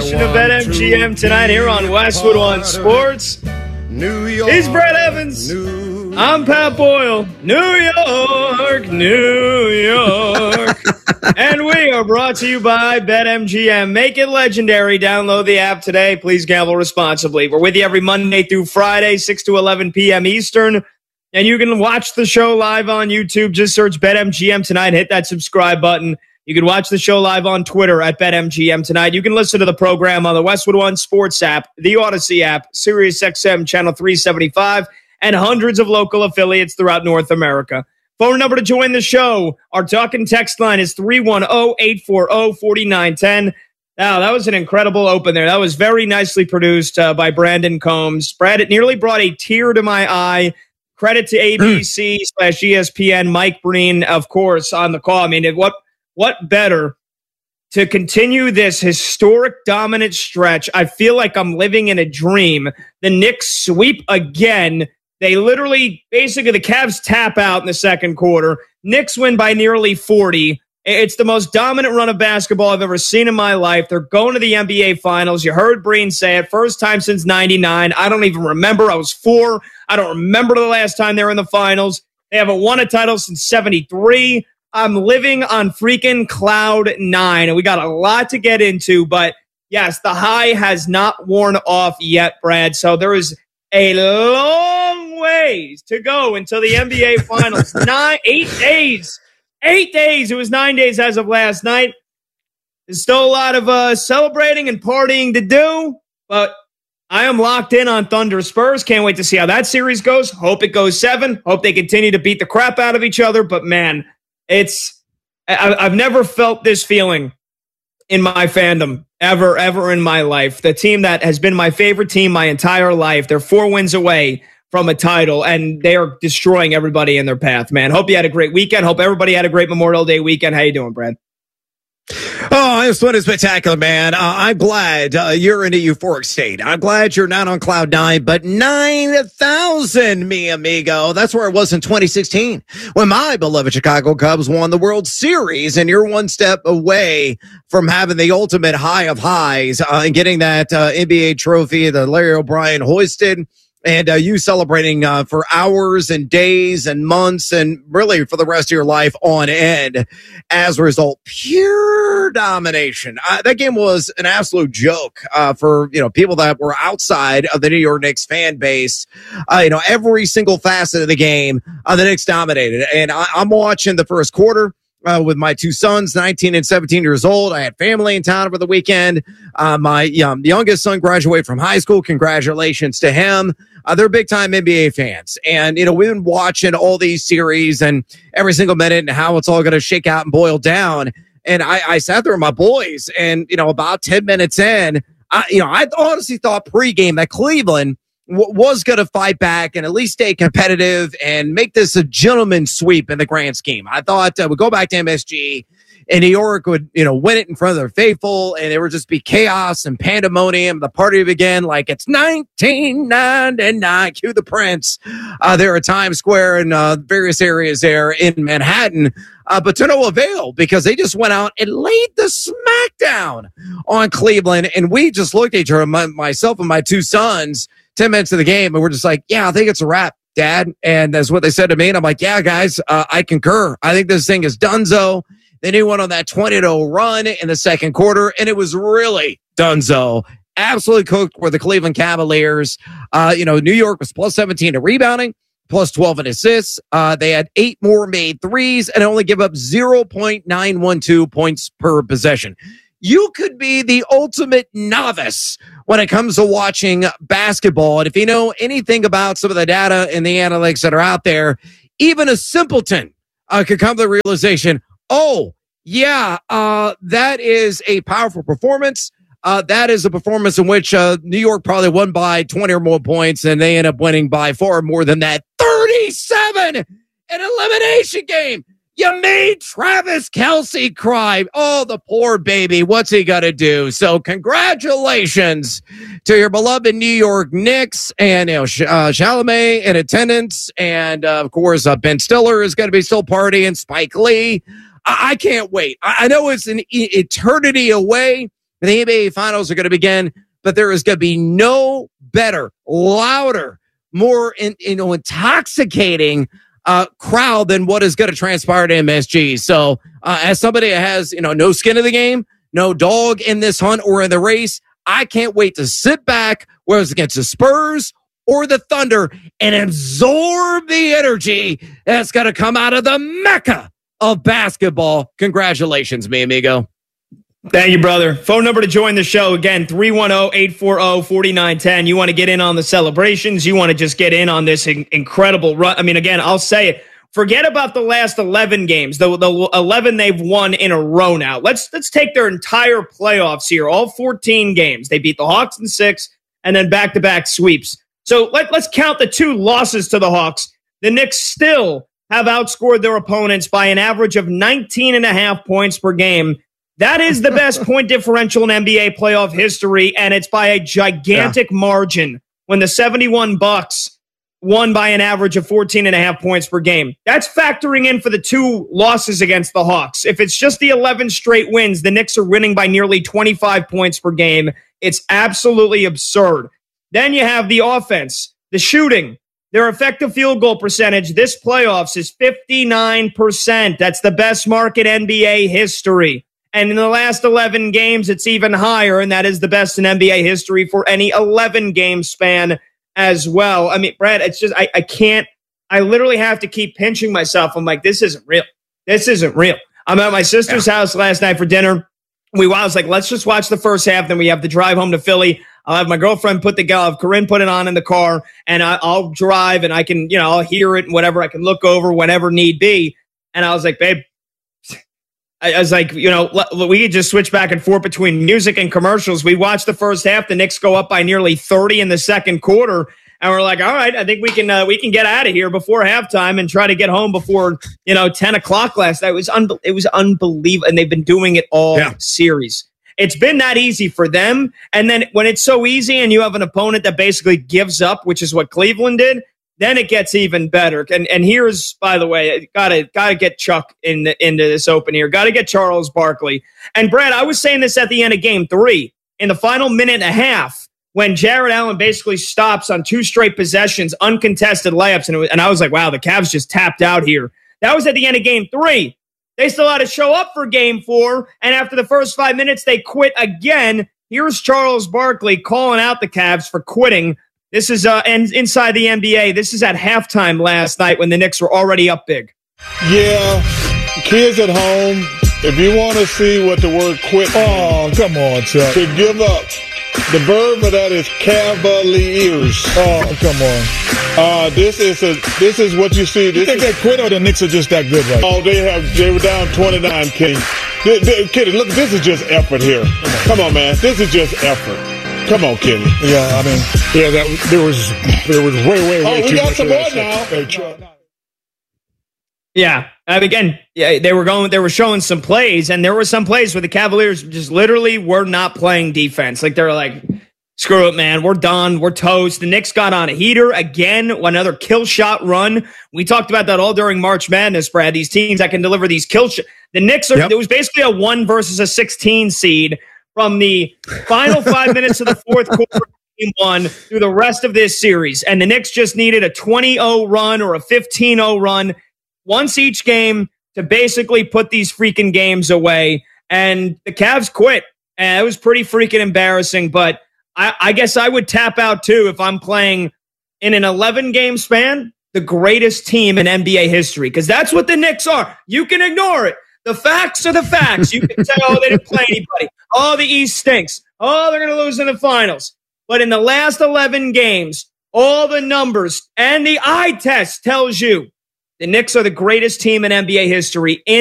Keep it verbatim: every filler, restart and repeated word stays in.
edition of BetMGM tonight here on Westwood One Sports. New York, He's Brett Evans. New I'm Pat Boyle. New York, New York. And we are brought to you by BetMGM. Make it legendary. Download the app today. Please gamble responsibly. We're with you every Monday through Friday, six to eleven p.m. Eastern. And you can watch the show live on YouTube. Just search BetMGM tonight. Hit that subscribe button. You can watch the show live on Twitter at BetMGM tonight. You can listen to the program on the Westwood One Sports app, the Odyssey app, SiriusXM Channel three seventy-five, and hundreds of local affiliates throughout North America. Phone number to join the show. Our talk and text line is three one zero, eight four zero, four nine one zero. Now, that was an incredible open there. That was very nicely produced uh, by Brandon Combs. Brad, it nearly brought a tear to my eye. Credit to A B C slash E S P N, Mike Breen, of course, on the call. I mean, it, what what better to continue this historic dominant stretch? I feel like I'm living in a dream. The Knicks sweep again. They literally, basically, the Cavs tap out in the second quarter. Knicks win by nearly forty. It's the most dominant run of basketball I've ever seen in my life. They're going to the N B A Finals. You heard Breen say it. First time since ninety-nine. I don't even remember. I was four. I don't remember the last time they were in the Finals. They haven't won a title since seventy-three. I'm living on freaking cloud nine, and we got a lot to get into. But, yes, the high has not worn off yet, Brad. So there is a long ways to go until the N B A Finals. Nine, eight days. Eight days. It was nine days as of last night. There's still a lot of uh, celebrating and partying to do, but I am locked in on Thunder Spurs. Can't wait to see how that series goes. Hope it goes seven. Hope they continue to beat the crap out of each other. But, man, it's I, I've never felt this feeling in my fandom ever, ever in my life. The team that has been my favorite team my entire life, they're four wins away from a title, and they are destroying everybody in their path, man. Hope you had a great weekend. Hope everybody had a great Memorial Day weekend. How you doing, Brad? Oh, it's been spectacular, man. Uh, I'm glad uh, you're in a euphoric state. I'm glad you're not on cloud nine, but nine thousand, mi amigo. That's where it was in twenty sixteen when my beloved Chicago Cubs won the World Series, and you're one step away from having the ultimate high of highs uh, and getting that uh, N B A trophy that Larry O'Brien hoisted. And uh, you celebrating uh, for hours and days and months and really for the rest of your life on end. As a result, pure domination. Uh, that game was an absolute joke uh, for you know people that were outside of the New York Knicks fan base. Uh, you know, every single facet of the game, uh, the Knicks dominated. And I- I'm watching the first quarter. Uh, with my two sons, nineteen and seventeen years old. I had family in town over the weekend. Uh, my um, youngest son graduated from high school. Congratulations to him. Uh, they're big time N B A fans. And, you know, we've been watching all these series and every single minute and how it's all going to shake out and boil down. And I, I sat there with my boys and, you know, about ten minutes in, I, you know, I honestly thought pregame that Cleveland w- was going to fight back and at least stay competitive and make this a gentleman's sweep in the grand scheme. I thought uh, we'd go back to M S G and New York would, you know, win it in front of their faithful, and it would just be chaos and pandemonium. The party would begin like it's nineteen ninety-nine. Cue the Prince. Uh, there at Times Square and uh, various areas there in Manhattan. Uh, but to no avail, because they just went out and laid the smackdown on Cleveland. And we just looked at each other, my, myself and my two sons, ten minutes of the game, and we're just like, yeah, I think it's a wrap, Dad. And that's what they said to me. And I'm like, yeah, guys, uh, I concur. I think this thing is donezo. Then he went on that twenty to oh run in the second quarter, and it was really donezo. Absolutely cooked for the Cleveland Cavaliers. Uh, you know, New York was plus seventeen in rebounding, plus twelve in assists. Uh, they had eight more made threes and only give up zero point nine one two points per possession. You could be the ultimate novice when it comes to watching basketball. And if you know anything about some of the data and the analytics that are out there, even a simpleton uh, could come to the realization, oh, yeah, uh, that is a powerful performance. Uh, that is a performance in which uh, New York probably won by twenty or more points, and they end up winning by far more than that. thirty-seven in elimination game. You made Travis Kelce cry. Oh, the poor baby. What's he got to do? So congratulations to your beloved New York Knicks, and you know, uh, Chalamet in attendance. And uh, of course, uh, Ben Stiller is going to be still partying. Spike Lee. I, I can't wait. I, I know it's an e- eternity away, The N B A Finals are going to begin, but there is going to be no better, louder, more in, you know, intoxicating uh, crowd than what is going to transpire at M S G. So, uh, as somebody that has, you know, no skin in the game, no dog in this hunt or in the race, I can't wait to sit back, whether it's against the Spurs or the Thunder, and absorb the energy that's going to come out of the Mecca of basketball. Congratulations, mi amigo. Thank you, brother. Phone number to join the show, again, three one zero, eight four zero, four nine one zero. You want to get in on the celebrations. You want to just get in on this in- incredible run. I mean, again, I'll say it. Forget about the last eleven games, the, the eleven they've won in a row now. Let's let's take their entire playoffs here, all fourteen games. They beat the Hawks in six, and then back-to-back sweeps. So let, let's count the two losses to the Hawks. The Knicks still have outscored their opponents by an average of nineteen and a half points per game. That is the best point differential in N B A playoff history, and it's by a gigantic yeah. margin when the seventy-one Bucks won by an average of fourteen and a half points per game. That's factoring in for the two losses against the Hawks. If it's just the eleven straight wins, the Knicks are winning by nearly twenty-five points per game. It's absolutely absurd. Then you have the offense, the shooting. Their effective field goal percentage this playoffs is fifty-nine percent. That's the best mark in N B A history. And in the last eleven games, it's even higher, and that is the best in N B A history for any eleven-game span as well. I mean, Brad, it's just, I, I can't, I literally have to keep pinching myself. I'm like, this isn't real. This isn't real. I'm at my sister's yeah. house last night for dinner. We, I was like, let's just watch the first half, then we have to drive home to Philly. I'll have my girlfriend put the, I'll have Corinne put it on in the car, and I, I'll drive, and I can, you know, I'll hear it and whatever. I can look over whenever need be. And I was like, babe, I was like, you know, we could just switch back and forth between music and commercials. We watched the first half. The Knicks go up by nearly thirty in the second quarter. And we're like, all right, I think we can uh, we can get out of here before halftime and try to get home before, you know, ten o'clock last night. It was, un- it was unbelievable. And they've been doing it all yeah. series. It's been that easy for them. And then when it's so easy and you have an opponent that basically gives up, which is what Cleveland did, then it gets even better. And and here's, by the way, gotta gotta get Chuck in the, into this open here. Gotta get Charles Barkley. And Brad, I was saying this at the end of game three, in the final minute and a half, when Jared Allen basically stops on two straight possessions, uncontested layups, and, it was, and I was like, wow, the Cavs just tapped out here. That was at the end of game three. They still had to show up for game four, and after the first five minutes, they quit again. Here's Charles Barkley calling out the Cavs for quitting. This is uh, and inside the N B A. This is at halftime last night when the Knicks were already up big. Yeah, kids at home, if you want to see what the word quit means, oh, come on, Chuck. To give up. The verb of that is cavaliers. Oh, come on. Uh, this is a this is what you see. This you think is, they quit or the Knicks are just that good right now? Oh, they have they were down twenty-nine, King. They, they, Kitty, look, this is just effort here. Come on, man. This is just effort. Come on, Kenny. Yeah, I mean, yeah, that there was there was way, way, way oh, too we got much some of more that now. Yeah, and again, yeah, they were going, they were showing some plays, and there were some plays where the Cavaliers just literally were not playing defense. Like they were like, screw it, man, we're done, we're toast. The Knicks got on a heater again, another kill shot run. We talked about that all during March Madness, Brad. These teams that can deliver these kill shots. The Knicks are. Yep. It was basically a one versus a sixteen seed. From the final five minutes of the fourth quarter, game one, through the rest of this series. And the Knicks just needed a twenty oh run or a fifteen oh run once each game to basically put these freaking games away. And the Cavs quit. And it was pretty freaking embarrassing. But I, I guess I would tap out too if I'm playing in an eleven-game span, the greatest team in N B A history. Because that's what the Knicks are. You can ignore it. The facts are the facts. You can say, oh, they didn't play anybody. Oh, the East stinks. Oh, they're going to lose in the finals. But in the last eleven games, all the numbers and the eye test tells you the Knicks are the greatest team in N B A history. In